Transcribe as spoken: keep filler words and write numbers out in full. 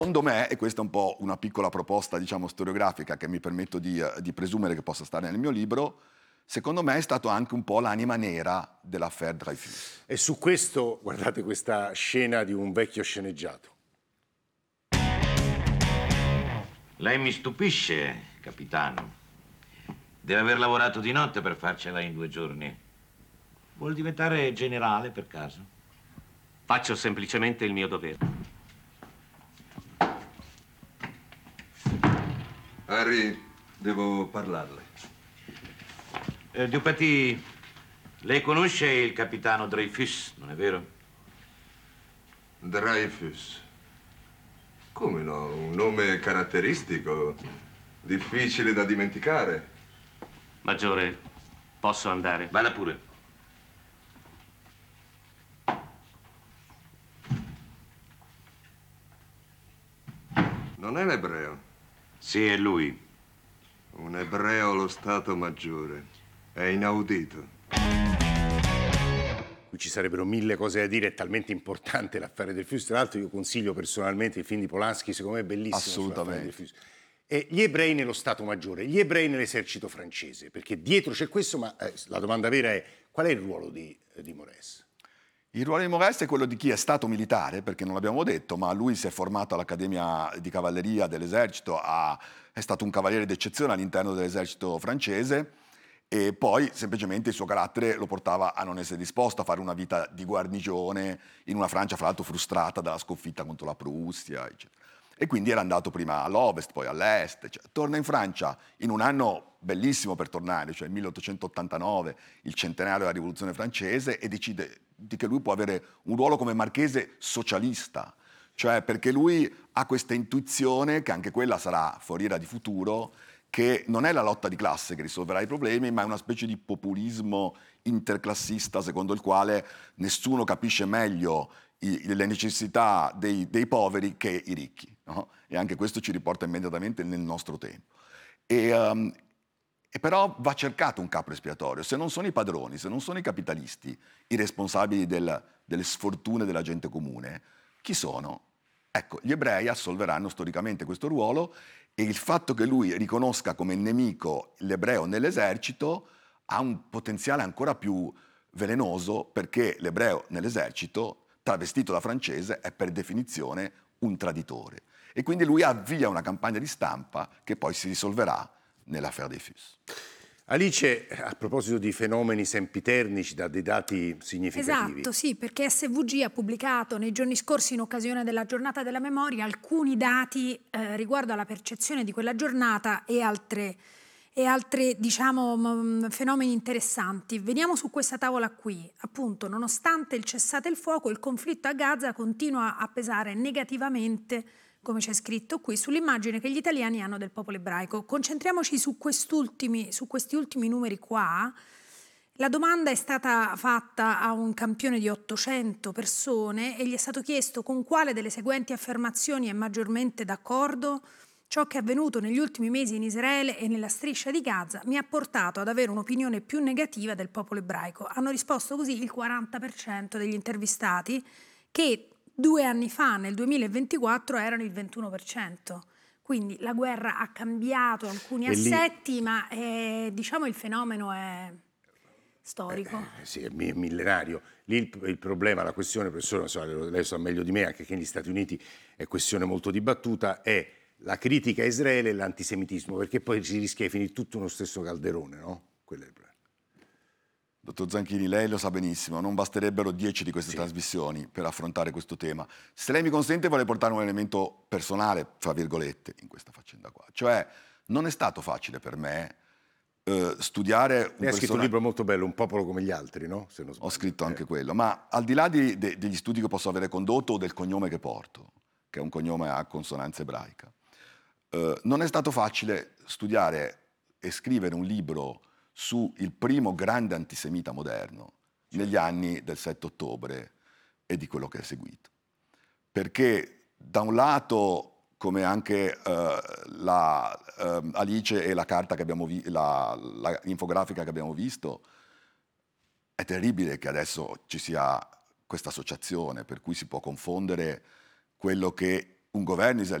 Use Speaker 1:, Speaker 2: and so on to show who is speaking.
Speaker 1: Secondo me, e questa è un po' una piccola proposta, diciamo, storiografica che mi permetto di, eh, di presumere che possa stare nel mio libro, secondo me è stato anche un po' l'anima nera dell'affaire Dreyfus.
Speaker 2: E su questo, guardate questa scena di un vecchio sceneggiato.
Speaker 3: Lei mi stupisce, capitano. Deve aver lavorato di notte per farcela in due giorni. Vuol diventare generale per caso?
Speaker 4: Faccio semplicemente il mio dovere.
Speaker 5: Harry, devo parlarle.
Speaker 3: Eh, Dupaty, lei conosce il capitano Dreyfus, non è vero?
Speaker 5: Dreyfus. Come no? Un nome caratteristico, difficile da dimenticare.
Speaker 4: Maggiore, posso andare?
Speaker 3: Vada pure.
Speaker 5: Non è l'ebreo.
Speaker 3: Sì, è lui.
Speaker 5: Un ebreo allo Stato Maggiore. È inaudito.
Speaker 2: Qui ci sarebbero mille cose da dire, è talmente importante l'affare del Dreyfus. Tra l'altro io consiglio personalmente il film di Polanski, secondo me è bellissimo.
Speaker 1: Assolutamente.
Speaker 2: E gli ebrei nello Stato Maggiore, gli ebrei nell'esercito francese, perché dietro c'è questo, ma eh, la domanda vera è qual è il ruolo di, di Maurice?
Speaker 1: Il ruolo di Maurice è quello di chi è stato militare, perché non l'abbiamo detto, ma lui si è formato all'Accademia di Cavalleria dell'Esercito, ha, è stato un cavaliere d'eccezione all'interno dell'esercito francese e poi semplicemente il suo carattere lo portava a non essere disposto a fare una vita di guarnigione in una Francia, fra l'altro, frustrata dalla sconfitta contro la Prussia, eccetera. E quindi era andato prima all'ovest, poi all'est. Cioè, torna in Francia in un anno bellissimo per tornare, cioè il milleottocentottantanove, il centenario della rivoluzione francese, e decide di che lui può avere un ruolo come marchese socialista, cioè perché lui ha questa intuizione, che anche quella sarà foriera di futuro, che non è la lotta di classe che risolverà i problemi, ma è una specie di populismo interclassista secondo il quale nessuno capisce meglio i, le necessità dei, dei poveri che i ricchi, no? E anche questo ci riporta immediatamente nel nostro tempo. E, um, e però va cercato un capo espiatorio. Se non sono i padroni, se non sono i capitalisti, i responsabili del, delle sfortune della gente comune, chi sono? Ecco, gli ebrei assolveranno storicamente questo ruolo, e il fatto che lui riconosca come nemico l'ebreo nell'esercito ha un potenziale ancora più velenoso, perché l'ebreo nell'esercito, travestito da francese, è per definizione un traditore. E quindi lui avvia una campagna di stampa che poi si risolverà nell'affaire Dreyfus.
Speaker 2: Alice, a proposito di fenomeni sempiterni, ci dà dei dati significativi.
Speaker 6: Esatto, sì, perché S V G ha pubblicato nei giorni scorsi, in occasione della giornata della memoria, alcuni dati eh, riguardo alla percezione di quella giornata e altre, e altre diciamo, m- fenomeni interessanti. Veniamo su questa tavola qui. Appunto, nonostante il cessate il fuoco, il conflitto a Gaza continua a pesare negativamente, come c'è scritto qui, sull'immagine che gli italiani hanno del popolo ebraico. Concentriamoci su quest'ultimi, su questi ultimi numeri qua. La domanda è stata fatta a un campione di ottocento persone e gli è stato chiesto con quale delle seguenti affermazioni è maggiormente d'accordo. Ciò che è avvenuto negli ultimi mesi in Israele e nella striscia di Gaza mi ha portato ad avere un'opinione più negativa del popolo ebraico. Hanno risposto così il quaranta per cento degli intervistati, che due anni fa, nel duemilaventiquattro, erano il ventuno per cento. Quindi la guerra ha cambiato alcuni
Speaker 2: E lì-
Speaker 6: assetti, ma eh, diciamo il fenomeno è storico.
Speaker 2: Eh, sì, è mi- millenario. Lì il, il problema, la questione, professore, non so, lei sa meglio di me, anche che negli Stati Uniti è questione molto dibattuta, è la critica a Israele e l'antisemitismo, perché poi si rischia di finire tutto nello stesso calderone, no? Quello è il problema.
Speaker 1: Dottor Zanchini, lei lo sa benissimo, non basterebbero dieci di queste
Speaker 2: Sì.
Speaker 1: trasmissioni per affrontare questo tema. Se lei mi consente, vorrei portare un elemento personale, fra virgolette, in questa faccenda qua. Cioè, non è stato facile per me eh, studiare un
Speaker 2: Lei ha scritto un
Speaker 1: persona-
Speaker 2: libro molto bello, Un popolo come gli altri, no? Se non
Speaker 1: Ho
Speaker 2: sbaglio.
Speaker 1: scritto anche
Speaker 2: Eh.
Speaker 1: quello, ma al di là di- de- degli studi che posso avere condotto o del cognome che porto, che è un cognome a consonanza ebraica, eh, non è stato facile studiare e scrivere un libro su il primo grande antisemita moderno negli anni del sette ottobre e di quello che è seguito. Perché da un lato, come anche eh, la, eh, Alice e la carta che abbiamo vi- la, la infografica che abbiamo visto, è terribile che adesso ci sia questa associazione per cui si può confondere quello che un governo israeliano